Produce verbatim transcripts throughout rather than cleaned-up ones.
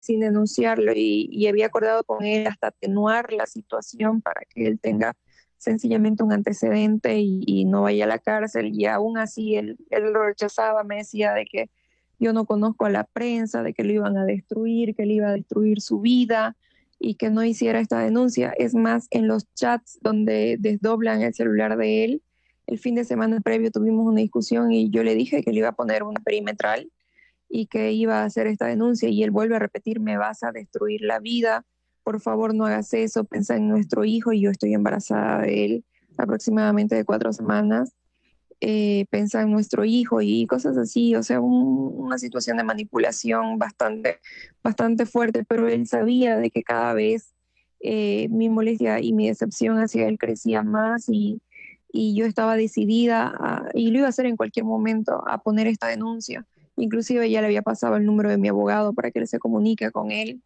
sin denunciarlo y, y había acordado con él hasta atenuar la situación para que él tenga sencillamente un antecedente y, y no vaya a la cárcel y aún así él, él lo rechazaba, me decía de que yo no conozco a la prensa, de que lo iban a destruir, que él iba a destruir su vida y que no hiciera esta denuncia. Es más, en los chats donde desdoblan el celular de él, el fin de semana previo tuvimos una discusión y yo le dije que le iba a poner una perimetral y que iba a hacer esta denuncia y él vuelve a repetir, me vas a destruir la vida, por favor no hagas eso, pensá en nuestro hijo y yo estoy embarazada de él aproximadamente de cuatro semanas, eh, pensá en nuestro hijo y cosas así, o sea, un- una situación de manipulación bastante, bastante fuerte, pero él sabía de que cada vez eh, mi molestia y mi decepción hacia él crecía más y, y yo estaba decidida, a- y lo iba a hacer en cualquier momento, a poner esta denuncia. Inclusive ya le había pasado el número de mi abogado para que él se comunique con él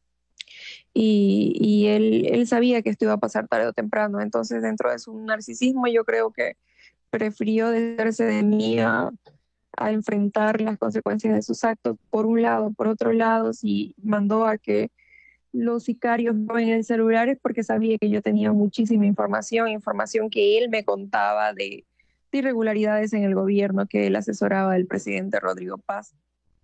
y, y él, él sabía que esto iba a pasar tarde o temprano. Entonces, dentro de su narcisismo, yo creo que prefirió deshacerse de mí a, a enfrentar las consecuencias de sus actos, por un lado. Por otro lado, si mandó a que los sicarios roben el celular es porque sabía que yo tenía muchísima información, información que él me contaba de, de irregularidades en el gobierno que él asesoraba del presidente Rodrigo Paz.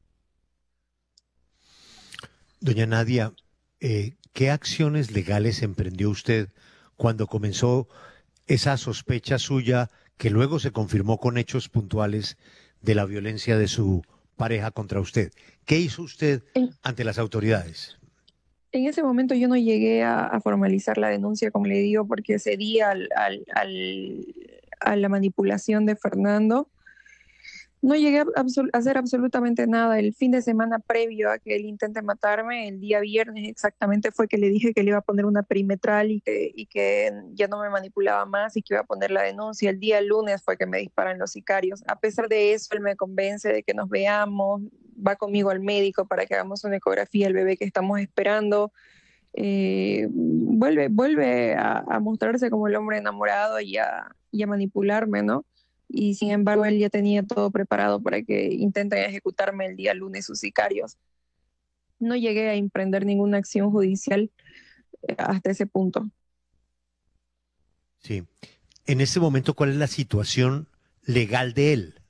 Doña Nadia, eh, ¿qué acciones legales emprendió usted cuando comenzó esa sospecha suya que luego se confirmó con hechos puntuales de la violencia de su pareja contra usted? ¿Qué hizo usted En, ante las autoridades? en ese momento yo no llegué a, a formalizar la denuncia, como le digo, porque cedí al, al, al, a la manipulación de Fernando. No llegué a, absol- a hacer absolutamente nada. El fin de semana previo a que él intente matarme, el día viernes exactamente, fue que le dije que le iba a poner una perimetral y que, y que ya no me manipulaba más y que iba a poner la denuncia. El día lunes fue que me disparan los sicarios. A pesar de eso, él me convence de que nos veamos, va conmigo al médico para que hagamos una ecografía del bebé que estamos esperando. Eh, vuelve, vuelve a, a mostrarse como el hombre enamorado y a, y a manipularme, ¿no? Y sin embargo, él ya tenía todo preparado para que intenten ejecutarme el día lunes sus sicarios. No llegué a emprender ninguna acción judicial eh, hasta ese punto. Sí. En este momento, ¿cuál es la situación legal de él?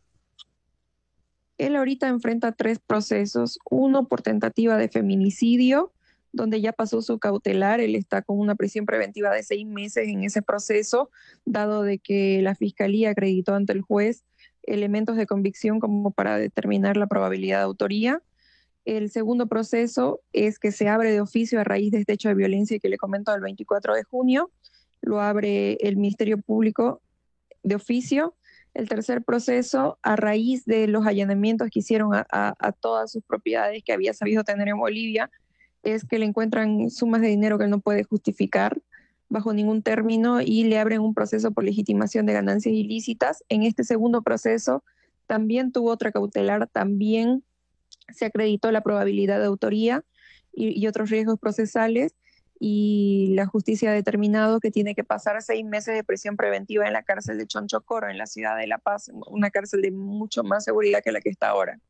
Él ahorita enfrenta tres procesos, uno por tentativa de feminicidio, donde ya pasó su cautelar, él está con una prisión preventiva de seis meses en ese proceso, dado de que la fiscalía acreditó ante el juez elementos de convicción como para determinar la probabilidad de autoría. El segundo proceso es que se abre de oficio a raíz de este hecho de violencia que le comento el veinticuatro de junio, lo abre el Ministerio Público de oficio. El tercer proceso, a raíz de los allanamientos que hicieron a, a, a todas sus propiedades que había sabido tener en Bolivia, es que le encuentran sumas de dinero que él no puede justificar bajo ningún término y le abren un proceso por legitimación de ganancias ilícitas. En este segundo proceso también tuvo otra cautelar, también se acreditó la probabilidad de autoría y, y otros riesgos procesales y la justicia ha determinado que tiene que pasar seis meses de prisión preventiva en la cárcel de Chonchocoro, en la ciudad de La Paz, una cárcel de mucho más seguridad que la que está ahora.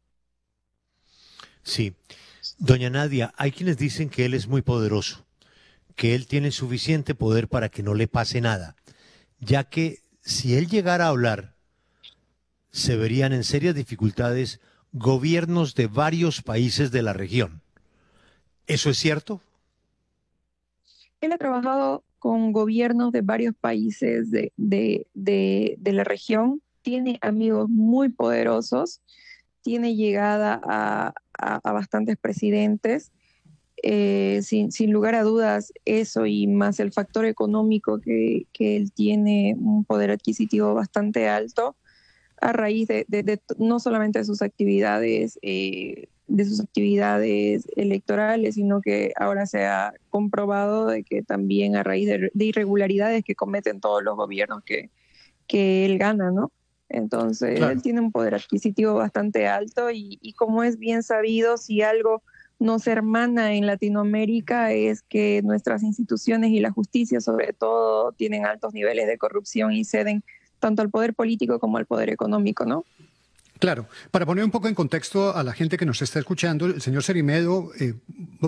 Sí. Doña Nadia, hay quienes dicen que él es muy poderoso, que él tiene suficiente poder para que no le pase nada, ya que si él llegara a hablar, se verían en serias dificultades gobiernos de varios países de la región. ¿Eso es cierto? Él ha trabajado con gobiernos de varios países de, de, de, de la región, tiene amigos muy poderosos, tiene llegada a, a, a bastantes presidentes. Eh, sin, sin lugar a dudas, eso y más el factor económico que, que él tiene un poder adquisitivo bastante alto a raíz de, de, de no solamente de sus actividades, eh, de sus actividades electorales, sino que ahora se ha comprobado de que también a raíz de, de irregularidades que cometen todos los gobiernos que, que él gana, ¿no? Entonces, él Claro. tiene un poder adquisitivo bastante alto y, y como es bien sabido, si algo nos hermana en Latinoamérica es que nuestras instituciones y la justicia, sobre todo, tienen altos niveles de corrupción y ceden tanto al poder político como al poder económico, ¿no? Claro, para poner un poco en contexto a la gente que nos está escuchando, el señor Cerimedo eh,